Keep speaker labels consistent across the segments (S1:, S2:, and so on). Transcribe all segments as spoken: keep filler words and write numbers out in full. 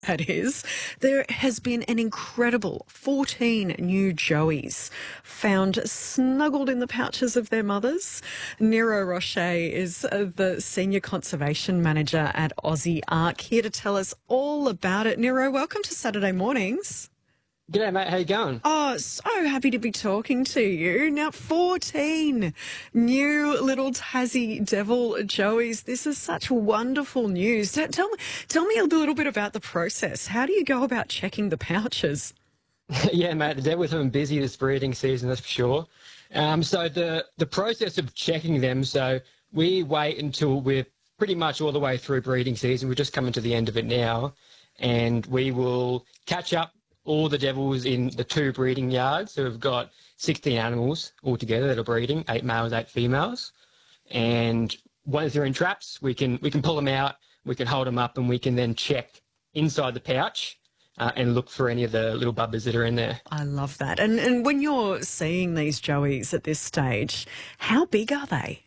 S1: That is, there has been an incredible fourteen new joeys found snuggled in the pouches of their mothers. Nero Roche is uh, the Senior Conservation Manager at Aussie Ark, here to tell us all about it. Nero, welcome to Saturday Mornings.
S2: G'day, mate. How you going?
S1: Oh, so happy to be talking to you. Now, fourteen new little Tassie Devil joeys. This is such wonderful news. Tell, tell me, tell me a little bit about the process. How do you go about checking the pouches?
S2: Yeah, mate. The Devils have been busy this breeding season, that's for sure. Um, so the the process of checking them, so we wait until we're pretty much all the way through breeding season. We're just coming to the end of it now, and we will catch up all the devils in the two breeding yards. So we've got sixteen animals altogether that are breeding, eight males, eight females. And once they're in traps, we can we can pull them out, we can hold them up, and we can then check inside the pouch uh, and look for any of the little bubbers that are in there.
S1: I love that. And and when you're seeing these joeys at this stage, how big are they?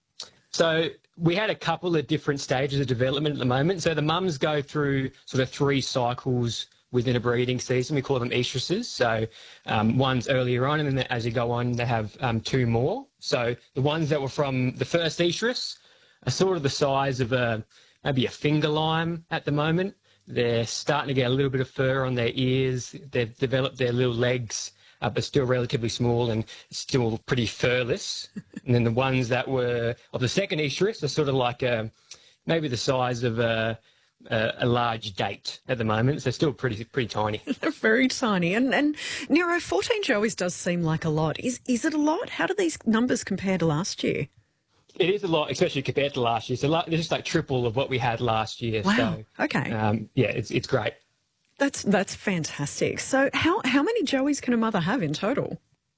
S2: So we had a couple of different stages of development at the moment. So the mums go through sort of three cycles within a breeding season. We call them oestruses. So um, one's earlier on, and then as you go on, they have um, two more. So the ones that were from the first oestrus are sort of the size of a maybe a finger lime at the moment. They're starting to get a little bit of fur on their ears. They've developed their little legs, uh, but still relatively small and still pretty furless. And then the ones that were of the second oestrus are sort of like a, maybe the size of a Uh, a large date at the moment, so still pretty pretty tiny.
S1: They're very tiny. And, and Nero, fourteen joeys does seem like a lot. Is is it a lot? How do these numbers compare to last year?
S2: It is a lot, especially compared to last year. So la- it's just like triple of what we had last year.
S1: Wow.
S2: So,
S1: okay.
S2: Um, yeah, it's it's great.
S1: That's that's fantastic. So how how many joeys can a mother have in total?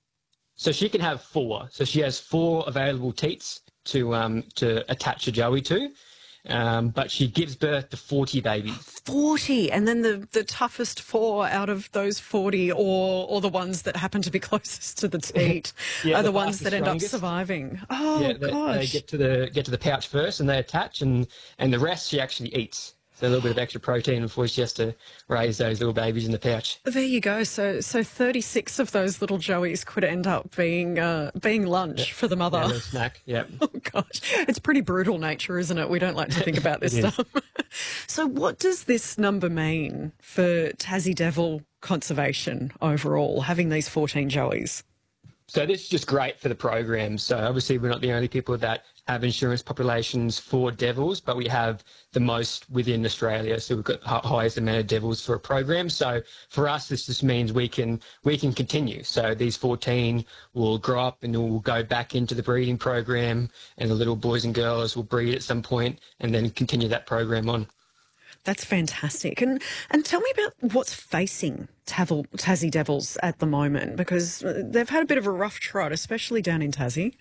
S2: So she can have four. So she has four available teats to um to attach a joey to. Um, but she gives birth to forty babies.
S1: forty, and then the, the toughest four out of those forty, or or the ones that happen to be closest to the teat, yeah, are the, the ones that end strongest. up surviving. Oh,
S2: yeah, they,
S1: gosh.
S2: They get to the get to the pouch first, and they attach, and, and the rest she actually eats. So a little bit of extra protein before she has to raise those little babies in the pouch.
S1: There you go. So so thirty-six of those little joeys could end up being uh, being lunch
S2: yeah.
S1: for the mother.
S2: Yeah, snack, yeah.
S1: Oh, gosh. It's pretty brutal nature, isn't it? We don't like to think about this stuff. So what does this number mean for Tassie Devil conservation overall, having these fourteen joeys?
S2: So this is just great for the program. So obviously we're not the only people that have insurance populations for devils, but we have the most within Australia. So we've got the highest amount of devils for a program. So for us, this just means we can we can continue. So these fourteen will grow up and will go back into the breeding program, and the little boys and girls will breed at some point and then continue that program on.
S1: That's fantastic. And and tell me about what's facing Tavil, Tassie Devils at the moment, because they've had a bit of a rough trot, especially down in Tassie.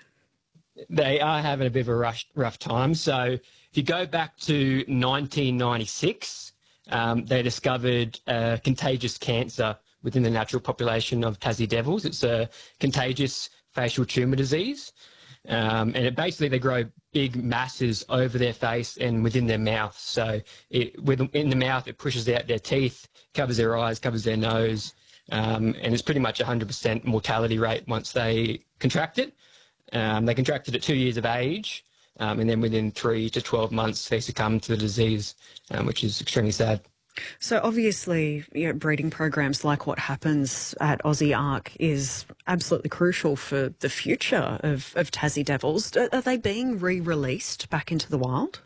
S2: They are having a bit of a rough, rough time. So if you go back to nineteen ninety-six, um, they discovered a contagious cancer within the natural population of Tassie Devils. It's a contagious facial tumour disease. Um, and it basically they grow big masses over their face and within their mouth. So it, with, in the mouth, it pushes out their teeth, covers their eyes, covers their nose, um, and it's pretty much a one hundred percent mortality rate once they contract it. Um, they contracted at two years of age, um, and then within three to twelve months, they succumb to the disease, um, which is extremely sad.
S1: So obviously, you know, breeding programs like what happens at Aussie Ark is absolutely crucial for the future of, of Tassie Devils. Are they being re-released back into the wild?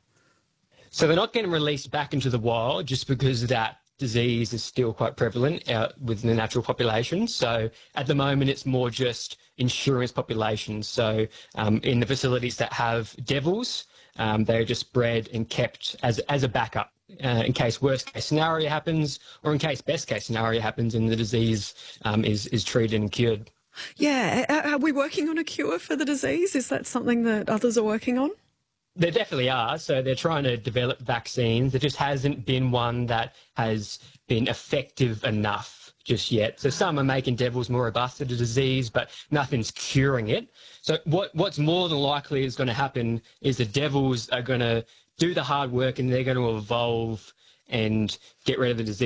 S2: So they're not getting released back into the wild just because that disease is still quite prevalent out within the natural population. So at the moment, it's more just insurance populations. So um, in the facilities that have devils, um, they're just bred and kept as as a backup. Uh, in case worst case scenario happens, or in case best case scenario happens and the disease um, is, is treated and cured.
S1: Yeah. Are we working on a cure for the disease? Is that something that others are working on?
S2: There definitely are. So they're trying to develop vaccines. There just hasn't been one that has been effective enough just yet. So some are making devils more robust to the disease, but nothing's curing it. So what what's more than likely is going to happen is the devils are going to do the hard work and they're going to evolve and get rid of the disease